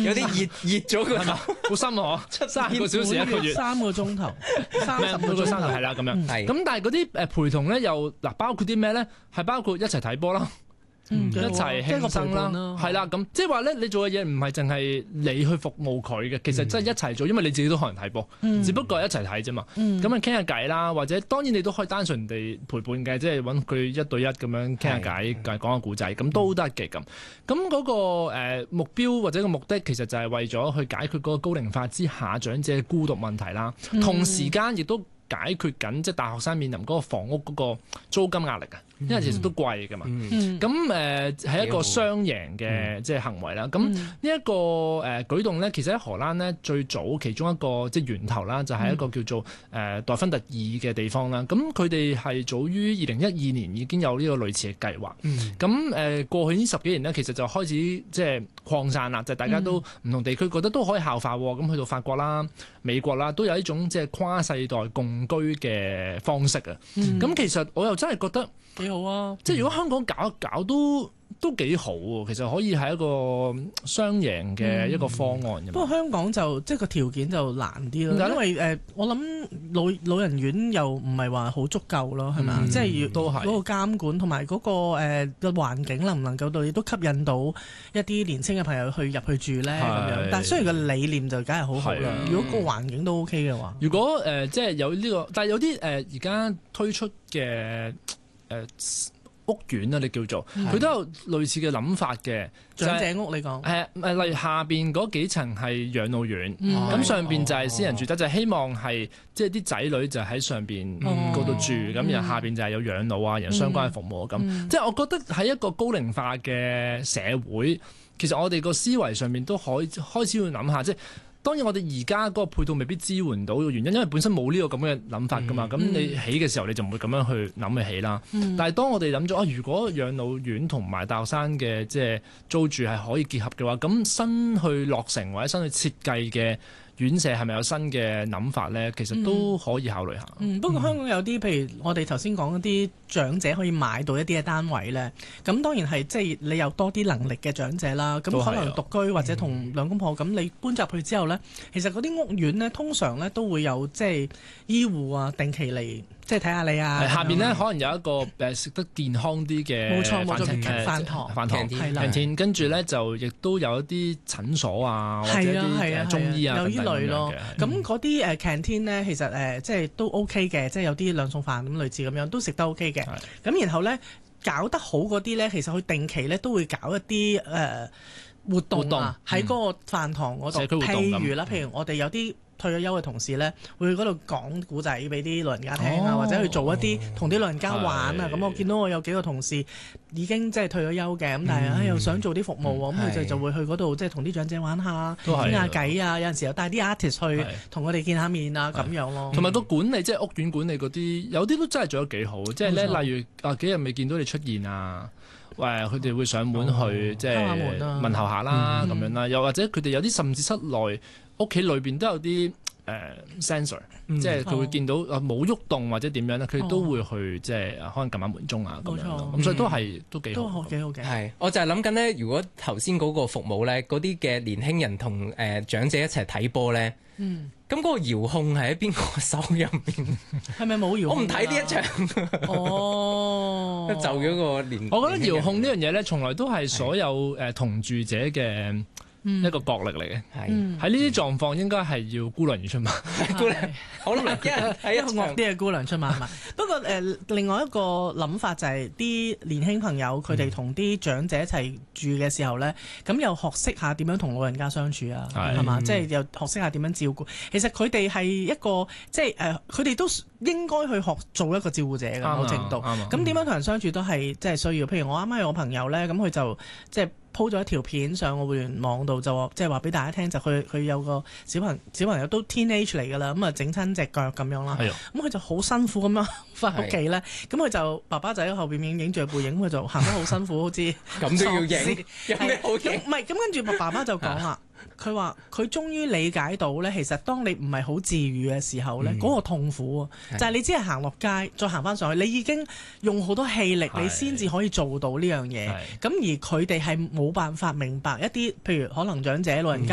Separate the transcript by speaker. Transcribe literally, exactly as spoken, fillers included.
Speaker 1: 有啲熱熱咗個頭，
Speaker 2: 好深啊！三個小時一個月，
Speaker 3: 三個鐘頭，三十個
Speaker 2: 每個
Speaker 3: 鐘頭
Speaker 2: 三個係啦咁樣。
Speaker 1: 係
Speaker 2: 咁但係嗰啲誒陪同咧，又嗱包括啲咩咧？係包括一齊睇波啦。
Speaker 3: 嗯
Speaker 2: 一齊慶生啦，係啦，咁即係話咧，你做嘅嘢唔係淨係你去服務佢嘅，其實真係一齊做，因為你自己都可能睇波，
Speaker 3: 嗯
Speaker 2: 只不過係一齊睇啫嘛。咁啊傾下偈啦，或者當然你都可以單純地陪伴嘅，即係揾佢一對一咁樣傾下偈，講下故仔，咁都得嘅咁。咁嗰個誒目標或者個目的其實就係為咗去解決嗰個高齡化之下長者孤獨問題啦，
Speaker 3: 嗯
Speaker 2: 同時間亦都解決緊即係大學生面臨嗰個房屋嗰個租金壓力啊，因為其實都貴㗎嘛。咁誒係一個雙贏嘅即係行為啦。咁呢一個誒舉動咧，其實喺荷蘭咧最早其中一個即係源頭啦，就係一個叫做誒代芬特爾嘅地方啦。咁佢哋係早於二零一二年已經有呢個類似嘅計劃。咁誒過去呢十幾年咧，其實就開始即係擴散啦，就大家都唔同地區覺得都可以效法喎。咁去到法國啦、美國啦，都有一種即係跨世代共居嘅方式啊。咁其實我又真係覺得
Speaker 3: 幾好啊！
Speaker 2: 即係如果香港搞一搞都都幾好喎，其實可以係一個雙贏嘅一個方案。
Speaker 3: 不過香港就即係個條件就難啲咯，因為誒、呃、我諗老老人院又唔係話好足夠咯，係咪啊？即係要
Speaker 2: 都係
Speaker 3: 嗰個監管同埋嗰個誒個環境能唔能夠到，亦都吸引到一啲年輕嘅朋友去入去住咧咁樣。但係雖然個理念就梗係好好啦，如果個環境都 OK 嘅話，
Speaker 2: 如果誒、呃、即係有呢、這個，但係有啲誒而家推出嘅誒。呃屋苑啊，你叫做佢都有類似嘅諗法嘅，
Speaker 3: 長者屋你講
Speaker 2: 誒誒，例如下邊嗰幾層係養老院，咁、嗯、上邊就係私人住宅，哦、就係希望係即係啲仔女就喺上邊嗰度住，咁、嗯、然後下邊就係有養老啊，然後相關嘅服務咁，嗯、即係我覺得喺一個高齡化嘅社會，其實我哋個思維上面都可以開始要諗下，即係。當然我哋而家嗰個配套未必支援到嘅原因，因為本身冇呢個咁嘅諗法噶嘛。咁、嗯、你起嘅時候你就唔會咁樣去諗去起啦。嗯、但係當我哋諗咗啊，如果養老院同埋大學生嘅即係租住係可以結合嘅話，咁新去落成或者新去設計嘅院舍係咪有新嘅諗法咧？其實都可以考慮下。
Speaker 3: 嗯嗯、不過香港有啲譬如我哋頭先講嗰啲長者可以買到一啲嘅單位咧，咁當然係即係你有多啲能力嘅長者啦。咁可能獨居或者同兩公婆咁，嗯、你搬入去之後咧，其實嗰啲屋苑咧通常咧都會有即係醫護啊定期嚟即係睇下你啊。
Speaker 2: 下邊咧可能有一個誒食得健康啲嘅
Speaker 3: 冇錯冇錯
Speaker 2: 飯
Speaker 3: 飯堂
Speaker 2: 飯堂係啦，跟住咧就亦都有一啲診所啊或者啲中醫啊。
Speaker 3: 類咯，咁嗰啲誒 canteen 咧，其實誒、呃、即係都 OK 嘅，即係有啲兩餸飯咁類似咁樣，都食得 OK 嘅。咁的然後咧搞得好嗰啲咧，其實佢定期咧都會搞一啲誒、呃、活動啊，喺嗰個飯堂嗰度。譬如啦，譬如我哋有啲退咗休嘅同事咧，會去嗰度講古仔俾啲老人家聽啊，哦、或者去做一啲同啲老人家玩啊。咁的我見到我有幾個同事已經即係退咗休嘅，咁但係、嗯、又想做啲服務喎，咁佢哋就會去嗰度即係同啲長者玩下，傾下偈啊。有陣時又帶啲 artist 去同佢哋見下面啊，咁樣咯。同埋個管理即係屋苑管理嗰啲，有啲都真係做得幾好。即係咧，例如啊幾日未見到你出現啊。誒，佢哋會上門去、哦、即係問候下啦，咁、嗯、樣啦。又或者佢哋有啲甚至室內屋企裏邊都有啲誒、呃、sensor，、嗯、即係佢會見到啊冇喐動或者點樣咧，佢都會去、哦、即係可能撳下門鐘啊咁樣咯。咁所以都係、嗯、都幾好，都好幾好嘅。
Speaker 1: 係，我就係諗緊咧，如果頭先嗰個服務咧，嗰啲嘅年輕人同誒、呃、長者一齊睇波咧。嗯，咁嗰個遙控係喺邊個手入面？係咪冇遙控？我唔睇呢一場。哦，就咗個年。
Speaker 2: 我覺得遙控呢樣嘢咧，從來都係所有誒同住者嘅一個角力嚟嘅。係喺呢啲狀況，應該係要姑娘而出馬。
Speaker 1: 姑娘，好啦，一人睇一個
Speaker 3: 惡啲嘅姑娘出馬嘛。不過誒，另外一個諗法就係啲年輕朋友佢哋同啲長者一齊住嘅時候咧，咁又學識下點樣同老人家相處啊，係嘛？即係又學識下點樣照顧。其實佢哋係一個即係誒，佢哋都應該去學做一個照顧者嘅某程度。咁點樣同人相處都係即係需要。譬如我啱啱有個朋友咧，咁佢就即係鋪咗一條片上個互聯網度，就即係話俾大家聽，就佢佢有個小朋小朋友都 teenage 嚟㗎啦，咁啊整親隻腳咁樣啦，咁佢就好辛苦咁樣翻屋企咧，咁佢就爸爸仔喺後邊影影住背影，佢就行得好辛苦，好似
Speaker 1: 咁都要影，有咩好影？
Speaker 3: 唔係咁，跟住爸爸就講啦。佢話：佢終於理解到咧，其實當你唔係好自愈嘅時候咧，嗰、嗯、個痛苦啊，是就係你只係行落街，再行翻上去，你已經用好多氣力，是你先至可以做到呢樣嘢。咁是而佢哋係冇辦法明白一啲，譬如可能長者老人家。